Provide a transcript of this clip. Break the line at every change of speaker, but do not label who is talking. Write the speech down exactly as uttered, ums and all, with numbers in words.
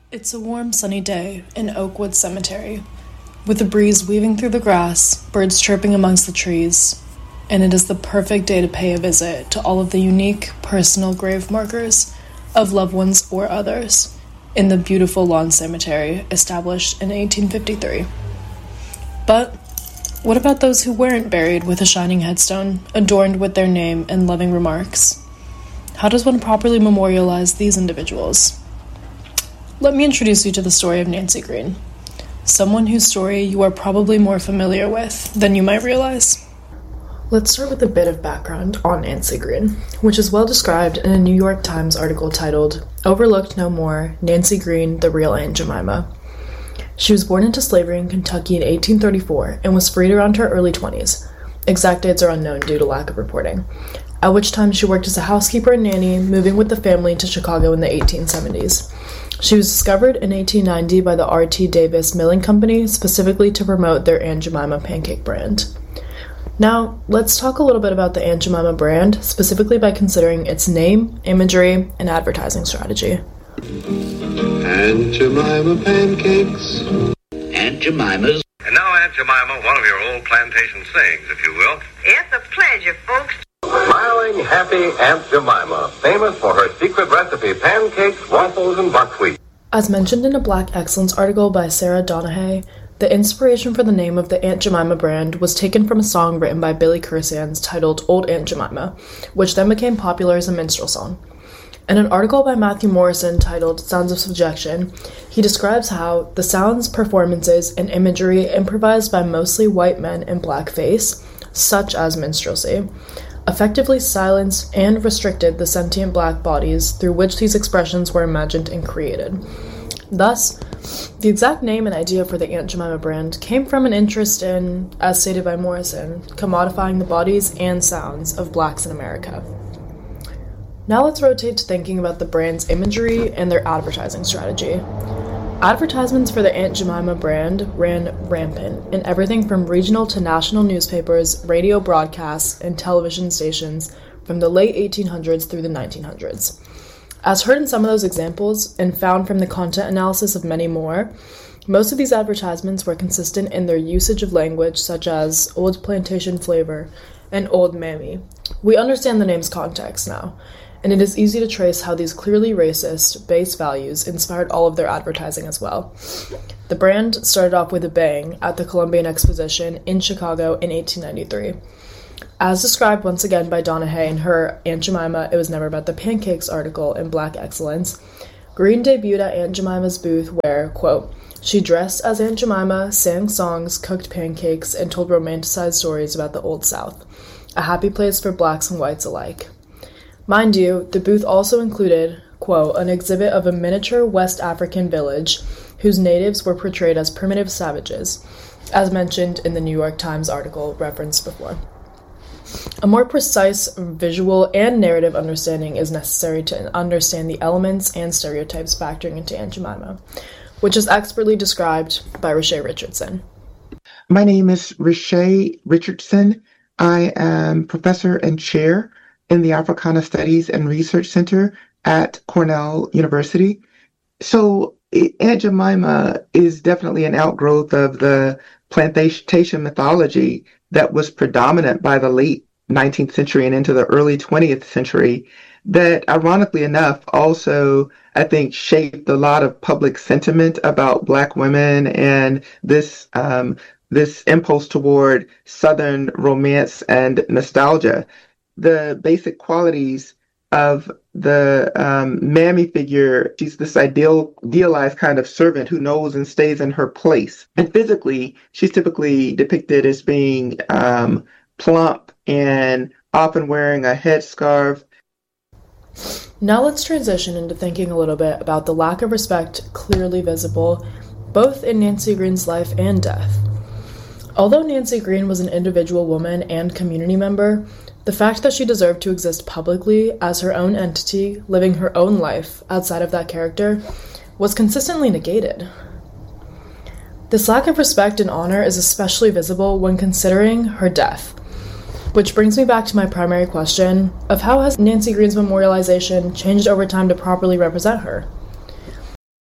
It's a warm, sunny day in Oakwood Cemetery, with a breeze weaving through the grass, birds chirping amongst the trees, and it is the perfect day to pay a visit to all of the unique, personal grave markers of loved ones or others in the beautiful lawn cemetery established in eighteen fifty-three. But what about those who weren't buried with a shining headstone adorned with their name and loving remarks? How does one properly memorialize these individuals? Let me introduce you to the story of Nancy Green, someone whose story you are probably more familiar with than you might realize. Let's start with a bit of background on Nancy Green, which is well described in a New York Times article titled, "Overlooked No More, Nancy Green, the Real Aunt Jemima." She was born into slavery in Kentucky in eighteen thirty-four and was freed around her early twenties. Exact dates are unknown due to lack of reporting, at which time she worked as a housekeeper and nanny, moving with the family to Chicago in the eighteen seventies. She was discovered in eighteen ninety by the R T Davis Milling Company, specifically to promote their Aunt Jemima pancake brand. Now, let's talk a little bit about the Aunt Jemima brand, specifically by considering its name, imagery, and advertising strategy.
Aunt Jemima pancakes.
Aunt Jemima's.
And now, Aunt Jemima, one of your old plantation sayings, if you will.
It's a pleasure, folks.
Smiling, happy Aunt Jemima, famous for her secret recipe pancakes, waffles, and buckwheat.
As mentioned in a Black Excellence article by Sarah Donahue, the inspiration for the name of the Aunt Jemima brand was taken from a song written by Billy Cursands titled Old Aunt Jemima, which then became popular as a minstrel song. In an article by Matthew Morrison titled Sounds of Subjection, he describes how the sounds, performances, and imagery improvised by mostly white men in blackface, such as minstrelsy, effectively silenced and restricted the sentient black bodies through which these expressions were imagined and created. Thus, the exact name and idea for the Aunt Jemima brand came from an interest in, as stated by Morrison, commodifying the bodies and sounds of blacks in America. Now let's rotate to thinking about the brand's imagery and their advertising strategy. Advertisements for the Aunt Jemima brand ran rampant in everything from regional to national newspapers, radio broadcasts, and television stations from the late eighteen hundreds through the nineteen hundreds. As heard in some of those examples, and found from the content analysis of many more, most of these advertisements were consistent in their usage of language such as Old Plantation Flavor and Old Mammy. We understand the name's context now, and it is easy to trace how these clearly racist base values inspired all of their advertising as well. The brand started off with a bang at the Columbian Exposition in Chicago in eighteen ninety-three. As described once again by Donahue in her Aunt Jemima, It Was Never About the Pancakes article in Black Excellence, Green debuted at Aunt Jemima's booth where, quote, she dressed as Aunt Jemima, sang songs, cooked pancakes, and told romanticized stories about the Old South, a happy place for blacks and whites alike. Mind you, the booth also included, quote, an exhibit of a miniature West African village whose natives were portrayed as primitive savages, as mentioned in the New York Times article referenced before. A more precise visual and narrative understanding is necessary to understand the elements and stereotypes factoring into Aunt Jemima, which is expertly described by Rashay Richardson.
My name is Rashay Richardson. I am professor and chair in the Africana Studies and Research Center at Cornell University. So Aunt Jemima is definitely an outgrowth of the plantation mythology that was predominant by the late nineteenth century and into the early twentieth century that, ironically enough, also, I think, shaped a lot of public sentiment about Black women and this um, this impulse toward Southern romance and nostalgia. The basic qualities of the um, mammy figure, she's this ideal, idealized kind of servant who knows and stays in her place. And physically, she's typically depicted as being um, plump and often wearing a headscarf.
Now let's transition into thinking a little bit about the lack of respect clearly visible both in Nancy Green's life and death. Although Nancy Green was an individual woman and community member, the fact that she deserved to exist publicly as her own entity, living her own life outside of that character, was consistently negated. This lack of respect and honor is especially visible when considering her death, which brings me back to my primary question of how has Nancy Green's memorialization changed over time to properly represent her?